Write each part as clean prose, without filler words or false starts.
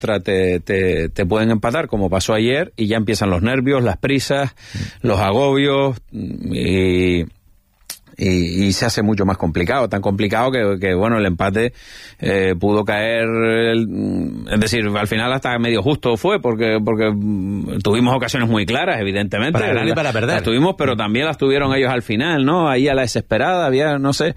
te pueden empatar, como pasó ayer, y ya empiezan los nervios, las prisas, los agobios, y se hace mucho más complicado, tan complicado que bueno, el empate pudo caer, es decir, al final hasta medio justo fue, porque tuvimos ocasiones muy claras, evidentemente. Para ganar y para perder. Las tuvimos, pero también las tuvieron ellos al final, ¿no? Ahí a la desesperada, había, no sé,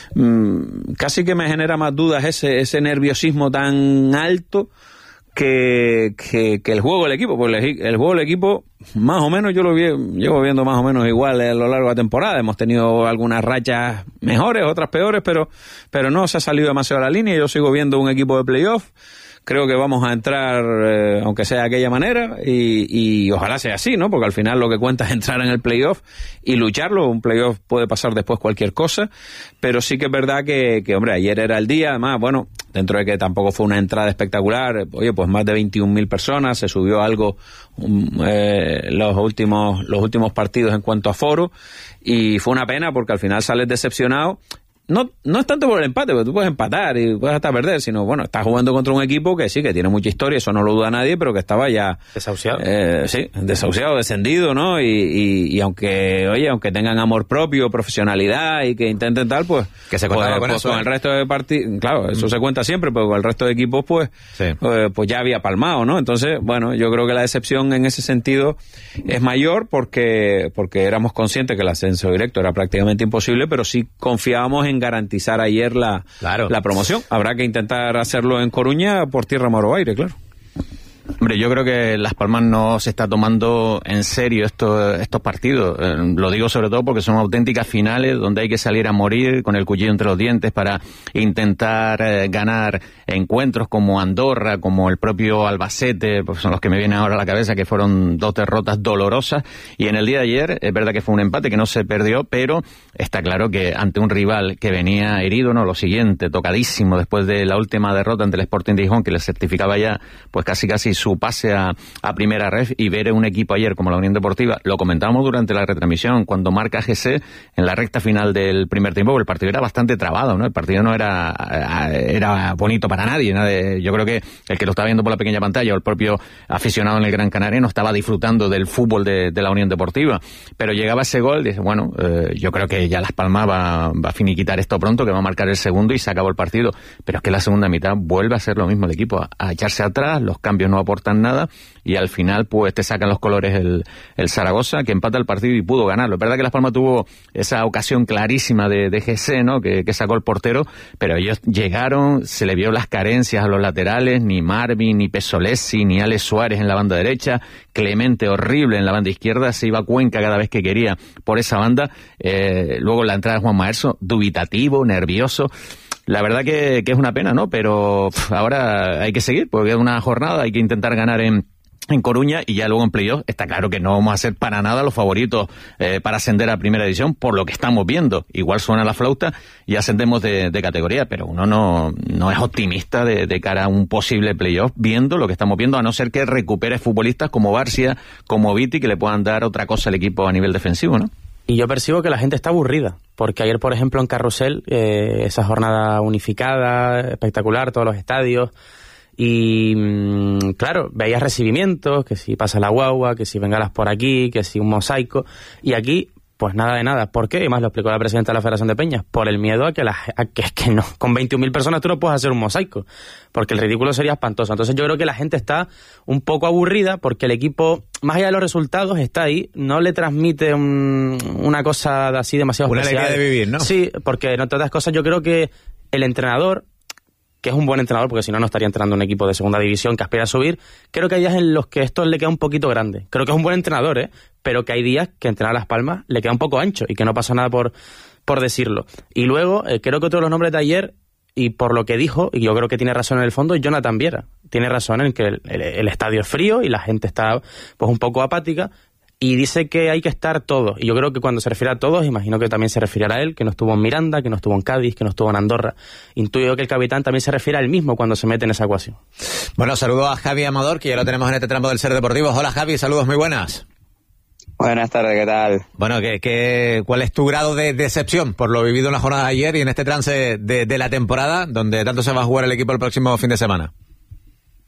casi que me genera más dudas ese nerviosismo tan alto que el juego del equipo, porque el juego del equipo más o menos yo lo llevo viendo más o menos igual a lo largo de la temporada. Hemos tenido algunas rachas mejores, otras peores, pero no se ha salido demasiado a la línea. Yo sigo viendo un equipo de playoff. Creo que vamos a entrar, aunque sea de aquella manera, y ojalá sea así, ¿no? Porque al final lo que cuenta es entrar en el playoff y lucharlo. Un playoff puede pasar después cualquier cosa, pero sí que es verdad que hombre, ayer era el día. Además, bueno, dentro de que tampoco fue una entrada espectacular, oye, pues más de 21.000 personas, se subió algo los últimos partidos en cuanto a foro, y fue una pena porque al final sales decepcionado. No es tanto por el empate, porque tú puedes empatar y puedes hasta perder, sino, bueno, estás jugando contra un equipo que sí, que tiene mucha historia, eso no lo duda nadie, pero que estaba ya... Desahuciado. Sí, desahuciado, descendido, ¿no? Y aunque tengan amor propio, profesionalidad y que intenten tal, pues... Que se contaba con eso. Con el resto de partidos, claro, eso se cuenta siempre, pero con el resto de equipos, pues, sí. Pues ya había palmado, ¿no? Entonces, bueno, yo creo que la decepción en ese sentido es mayor porque éramos conscientes que el ascenso directo era prácticamente imposible, pero sí confiábamos en garantizar ayer la promoción. Habrá que intentar hacerlo en Coruña por tierra, mar o aire, claro. Hombre, yo creo que Las Palmas no se está tomando en serio estos partidos. Lo digo sobre todo porque son auténticas finales donde hay que salir a morir con el cuchillo entre los dientes para intentar ganar encuentros como Andorra, como el propio Albacete, pues son los que me vienen ahora a la cabeza, que fueron 2 derrotas dolorosas. Y en el día de ayer, es verdad que fue un empate que no se perdió, pero está claro que ante un rival que venía herido, no, lo siguiente, tocadísimo después de la última derrota ante el Sporting de Gijón, que le certificaba ya pues casi su pase a primera ref, y ver un equipo ayer como la Unión Deportiva, lo comentábamos durante la retransmisión, cuando marca GC en la recta final del primer tiempo, el partido era bastante trabado, ¿no? El partido no era bonito para nadie. Yo creo que el que lo estaba viendo por la pequeña pantalla o el propio aficionado en el Gran Canaria no estaba disfrutando del fútbol de la Unión Deportiva, pero llegaba ese gol y dice, bueno, yo creo que ya Las Palmas va a finiquitar esto pronto, que va a marcar el segundo y se acabó el partido, pero es que la segunda mitad vuelve a ser lo mismo el equipo, a echarse atrás, los cambios no aportan nada y al final pues te sacan los colores el Zaragoza, que empata el partido y pudo ganarlo. Es verdad que Las Palmas tuvo esa ocasión clarísima de GC, ¿no? Que sacó el portero, pero ellos llegaron, se le vio las carencias a los laterales, ni Marvin, ni Pesolesi, ni Alex Suárez en la banda derecha, Clemente horrible en la banda izquierda, se iba a Cuenca cada vez que quería por esa banda, luego la entrada de Juan Maerso, dubitativo, nervioso. La verdad que es una pena, ¿no? Pero ahora hay que seguir, porque es una jornada, hay que intentar ganar en Coruña y ya luego en playoff. Está claro que no vamos a ser para nada los favoritos para ascender a primera división por lo que estamos viendo. Igual suena la flauta y ascendemos de categoría, pero uno no es optimista de cara a un posible playoff viendo lo que estamos viendo, a no ser que recupere futbolistas como Barcia, como Viti, que le puedan dar otra cosa al equipo a nivel defensivo, ¿no? Y yo percibo que la gente está aburrida, porque ayer, por ejemplo, en Carrusel, esa jornada unificada, espectacular, todos los estadios, y claro, veías recibimientos, que si pasa la guagua, que si bengalas por aquí, que si un mosaico, y aquí pues nada de nada. ¿Por qué? Y más lo explicó la presidenta de la Federación de Peñas, por el miedo a que no, con 21.000 personas tú no puedes hacer un mosaico, porque el ridículo sería espantoso. Entonces yo creo que la gente está un poco aburrida porque el equipo, más allá de los resultados, está ahí, no le transmite una cosa así demasiado especial. Una alegría de vivir, ¿no? Sí, porque entre otras cosas yo creo que el entrenador, que es un buen entrenador, porque si no, no estaría entrenando un equipo de segunda división que aspira a subir, creo que hay días en los que esto le queda un poquito grande. Creo que es un buen entrenador, pero que hay días que entrenar a Las Palmas le queda un poco ancho y que no pasa nada por decirlo. Y luego, creo que otro de los nombres de ayer, y por lo que dijo, y yo creo que tiene razón en el fondo, Jonathan Viera. Tiene razón en que el estadio es frío y la gente está pues un poco apática, y dice que hay que estar todos. Y yo creo que cuando se refiere a todos, imagino que también se refiere a él, que no estuvo en Miranda, que no estuvo en Cádiz, que no estuvo en Andorra. Intuyo que el capitán también se refiere a él mismo cuando se mete en esa ecuación. Bueno, saludo a Javi Amador, que ya lo tenemos en este tramo del Ser Deportivo. Hola Javi, saludos, muy buenas. Buenas tardes, ¿qué tal? Bueno, ¿cuál es tu grado de decepción por lo vivido en la jornada de ayer y en este trance de la temporada, donde tanto se va a jugar el equipo el próximo fin de semana?